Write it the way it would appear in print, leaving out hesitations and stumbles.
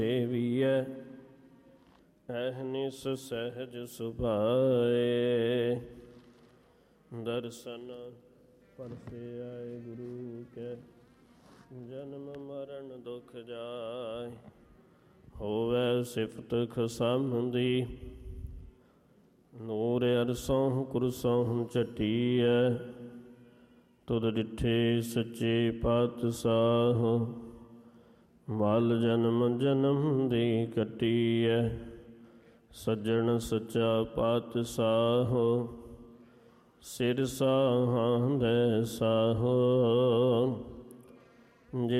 ਦੇਵੀਐ ਅਹਨਿਸ ਸਹਿਜ ਸੁਭਾਏ। ਦਰਸ਼ਨ ਪਰਸੇ ਆਏ ਗੁਰੂ ਕੇ, ਜਨਮ ਮਰਨ ਦੁਖ ਜਾਏ। ਹੋਵੈ ਸਿਫਤ ਖਸਮ ਦੀ, ਨੂਰ ਅਰਸੋਂ ਕੁਰਸੋਂ ਝਟੀਐ। ਤੁਧ ਡਿਠੇ ਸੱਚੇ ਪਾਤਸ਼ਾਹ, ਮਲ ਜਨਮ ਜਨਮ ਦੀ ਕੱਟੀਐ। ਸੱਜਣ ਸੱਚਾ ਪਾਤਸ਼ਾਹ, ਸਿਰ ਸਾਹਾਂ ਦੇ ਸਾਹੋ।